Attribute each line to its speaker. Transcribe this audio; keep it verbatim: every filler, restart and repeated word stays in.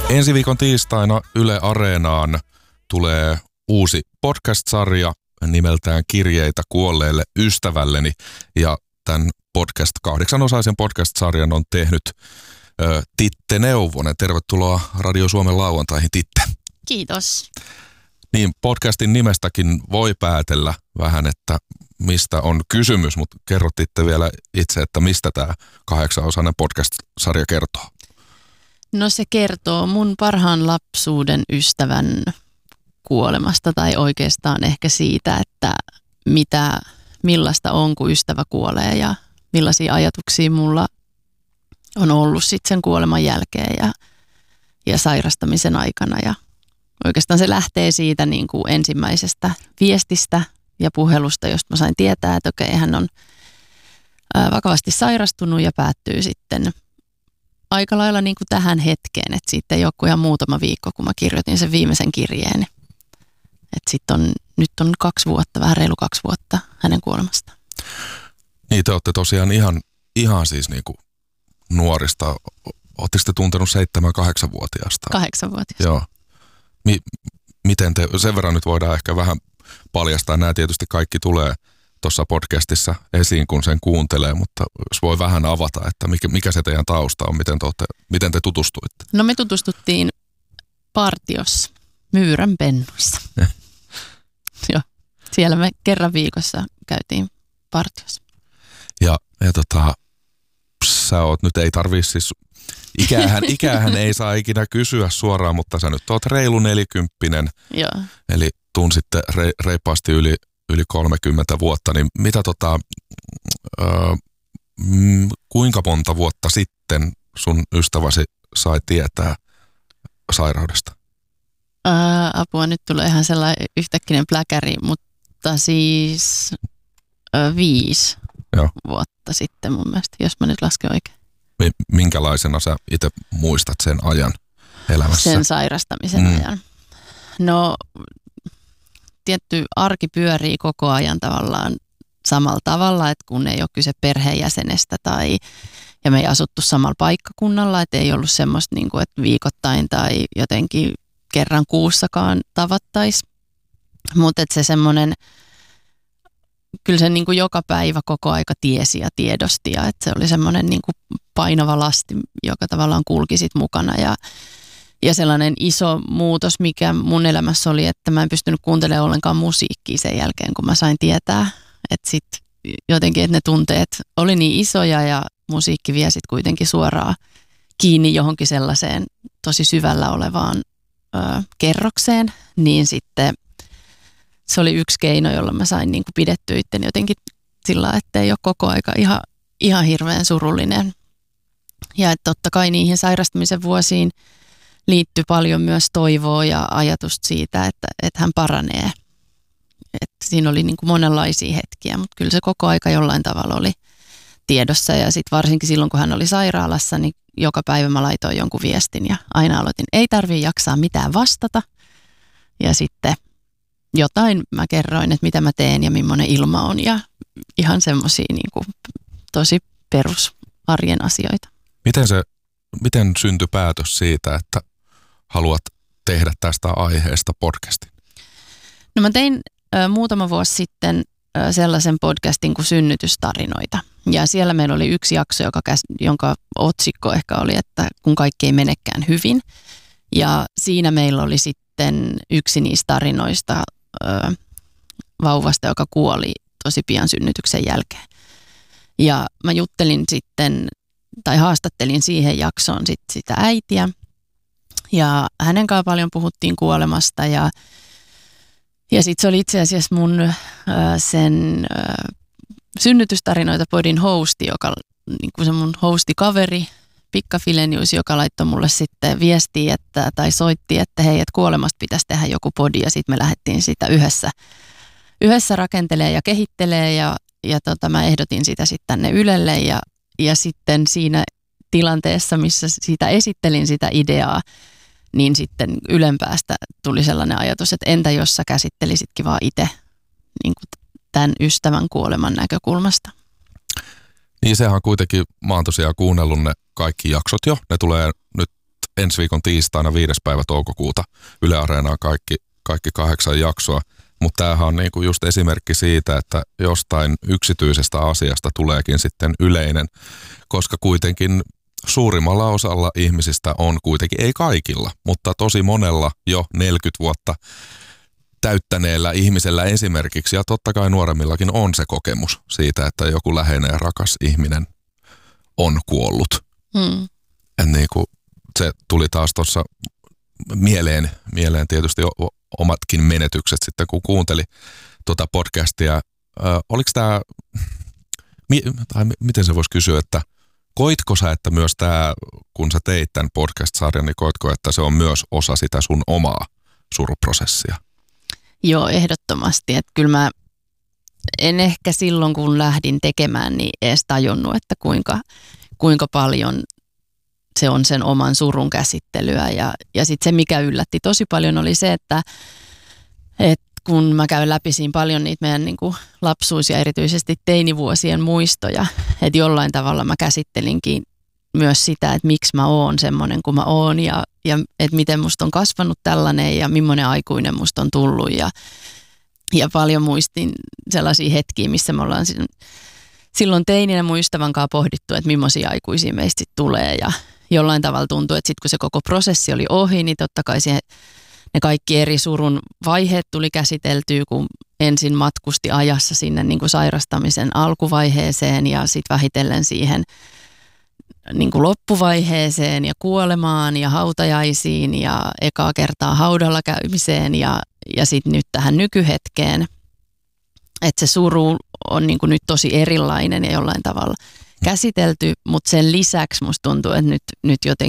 Speaker 1: Ensi viikon tiistaina Yle Areenaan tulee uusi podcast-sarja nimeltään Kirjeitä kuolleelle ystävälleni. Ja tämän podcast, kahdeksanosaisen podcast-sarjan on tehnyt ö, Titte Neuvonen. Tervetuloa Radio Suomen lauantaihin, Titte.
Speaker 2: Kiitos.
Speaker 1: Niin, podcastin nimestäkin voi päätellä vähän, että mistä on kysymys, mutta kerrotitte vielä itse, että mistä tämä kahdeksanosainen podcast-sarja kertoo.
Speaker 2: No se kertoo mun parhaan lapsuuden ystävän kuolemasta tai oikeastaan ehkä siitä, että mitä, millaista on, kun ystävä kuolee ja millaisia ajatuksia mulla on ollut sitten sen kuoleman jälkeen ja, ja sairastamisen aikana. Ja oikeastaan se lähtee siitä niin kuin ensimmäisestä viestistä ja puhelusta, josta mä sain tietää, että okei, hän on vakavasti sairastunut ja päättyy sitten aika lailla niin kuin tähän hetkeen, että siitä ei ole kuin ihan muutama viikko, kun mä kirjoitin sen viimeisen kirjeen. Että sitten on, nyt on kaksi vuotta, vähän reilu kaksi vuotta hänen kuolemastaan.
Speaker 1: Niin, te olette tosiaan ihan, ihan siis niin kuin nuorista. Oletteko te tuntenut seitsemän, kahdeksanvuotiaasta?
Speaker 2: Kahdeksanvuotiaasta.
Speaker 1: Joo. Mi- miten te, sen verran nyt voidaan ehkä vähän paljastaa. Nämä tietysti kaikki tulee tuossa podcastissa esiin, kun sen kuuntelee, mutta jos voi vähän avata, että mikä, mikä se teidän tausta on, miten te, olette, miten te tutustuitte?
Speaker 2: No me tutustuttiin partiossa, Myyrän pennuissa. Joo, siellä me kerran viikossa käytiin partiossa.
Speaker 1: Ja, ja tota, sä oot nyt, ei tarvii siis, ikäähän, ikäähän ei saa ikinä kysyä suoraan, mutta sä nyt oot reilu nelikymppinen.
Speaker 2: Joo.
Speaker 1: Eli tunsitte re, reippaasti yli yli kolmekymmentä vuotta, niin mitä tota, ö, m, kuinka monta vuotta sitten sun ystäväsi sai tietää sairaudesta?
Speaker 2: Ää, apua, nyt tulee ihan sellainen yhtäkkinen pläkäri, mutta siis ö, viisi
Speaker 1: Joo.
Speaker 2: vuotta sitten mun mielestä, jos mä nyt lasken oikein.
Speaker 1: Minkälaisena sä itse muistat sen ajan elämässä?
Speaker 2: Sen sairastamisen mm. ajan. No, tietty arki pyörii koko ajan tavallaan samalla tavalla, että kun ei ole kyse perheenjäsenestä tai, ja me ei asuttu samalla paikkakunnalla, että ei ollut semmoista, niin kuin, että viikoittain tai jotenkin kerran kuussakaan tavattaisi. Mutta se semmoinen, kyllä se niin kuin joka päivä koko aika tiesi ja tiedosti ja että se oli semmoinen niin kuin painava lasti, joka tavallaan kulki sit mukana ja Ja sellainen iso muutos, mikä mun elämässä oli, että mä en pystynyt kuuntelemaan ollenkaan musiikkia sen jälkeen, kun mä sain tietää. Että sitten jotenkin, että ne tunteet oli niin isoja ja musiikki vie sitten kuitenkin suoraan kiinni johonkin sellaiseen tosi syvällä olevaan ö, kerrokseen. Niin sitten se oli yksi keino, jolla mä sain niin kuin pidettyä itteni jotenkin sillä, että ei ole koko aika ihan, ihan hirveän surullinen. Ja että totta kai niihin sairastumisen vuosiin liittyi paljon myös toivoa ja ajatusta siitä, että, että hän paranee. Että siinä oli niin kuin monenlaisia hetkiä, mutta kyllä se koko aika jollain tavalla oli tiedossa. Ja sitten varsinkin silloin, kun hän oli sairaalassa, niin joka päivä mä laitoin jonkun viestin ja aina aloitin, ei tarvitse jaksaa mitään vastata. Ja sitten jotain mä kerroin, että mitä mä teen ja millainen ilma on ja ihan semmoisia niin kuin tosi perusarjen asioita.
Speaker 1: Miten se, miten syntyi päätös siitä, että haluat tehdä tästä aiheesta podcastin?
Speaker 2: No mä tein ö, muutama vuosi sitten ö, sellaisen podcastin kuin Synnytystarinoita. Ja siellä meillä oli yksi jakso, joka käs, jonka otsikko ehkä oli, että kun kaikki ei menekään hyvin. Ja siinä meillä oli sitten yksi niistä tarinoista ö, vauvasta, joka kuoli tosi pian synnytyksen jälkeen. Ja mä juttelin sitten, tai haastattelin siihen jaksoon sit sitä äitiä. Ja hänen kanssaan paljon puhuttiin kuolemasta ja, ja sitten se oli itse asiassa mun äh, sen äh, synnytystarinoita podin hosti, joka niin kuin se mun hostikaveri Pikka Filenius, joka laittoi mulle sitten viestiä että, tai soitti, että hei, että kuolemasta pitäisi tehdä joku podi ja sitten me lähdettiin sitä yhdessä, yhdessä rakentelee ja kehittelee ja, ja tota, mä ehdotin sitä sitten tänne Ylelle ja, ja sitten siinä tilanteessa, missä siitä esittelin sitä ideaa, niin sitten Ylen päästä tuli sellainen ajatus, että entä jos sä käsittelisitkin vaan itse niin kuin tämän ystävän kuoleman näkökulmasta.
Speaker 1: Niin sehän kuitenkin, mä oon tosiaan kuunnellut ne kaikki jaksot jo, ne tulee nyt ensi viikon tiistaina viides päivä toukokuuta Yle Areenaan kaikki, kaikki kahdeksan jaksoa. Mutta tämähän on niinku just esimerkki siitä, että jostain yksityisestä asiasta tuleekin sitten yleinen, koska kuitenkin suurimmalla osalla ihmisistä on kuitenkin, ei kaikilla, mutta tosi monella jo neljäkymmentä vuotta täyttäneellä ihmisellä esimerkiksi, ja totta kai nuoremmillakin on se kokemus siitä, että joku läheinen ja rakas ihminen on kuollut. Mm. Niin kuin se tuli taas tuossa mieleen, mieleen tietysti omatkin menetykset sitten, kun kuunteli tuota podcastia. Ö, oliko tämä, tai miten se voisi kysyä, että koitko sä, että myös tämä, kun sä teit tämän podcast-sarjan, niin koitko, että se on myös osa sitä sun omaa suruprosessia?
Speaker 2: Joo, ehdottomasti. Että kyllä mä en ehkä silloin, kun lähdin tekemään, niin edes tajunnut, että kuinka, kuinka paljon se on sen oman surun käsittelyä. Ja, ja sitten se, mikä yllätti tosi paljon, oli se, että, että kun mä käyn läpi siinä paljon niitä meidän niin kuin lapsuus- ja erityisesti teinivuosien muistoja, että jollain tavalla mä käsittelinkin myös sitä, että miksi mä oon semmoinen kuin mä oon ja, ja että miten musta on kasvanut tällainen ja millainen aikuinen musta on tullut. Ja, ja paljon muistin sellaisia hetkiä, missä me ollaan silloin teininä mun ystävän kanssa pohdittu, että millaisia aikuisia meistä sit tulee. Ja jollain tavalla tuntui, että sitten kun se koko prosessi oli ohi, niin totta kai siihen, ne kaikki eri surun vaiheet tuli käsiteltyä, kun ensin matkusti ajassa sinne niin kuin sairastamisen alkuvaiheeseen ja sitten vähitellen siihen niin kuin loppuvaiheeseen ja kuolemaan ja hautajaisiin ja ekaa kertaa haudalla käymiseen ja, ja sitten nyt tähän nykyhetkeen. Että se suru on niin kuin nyt tosi erilainen ja jollain tavalla käsitelty, mutta sen lisäksi musta tuntuu, että nyt, nyt jotenkin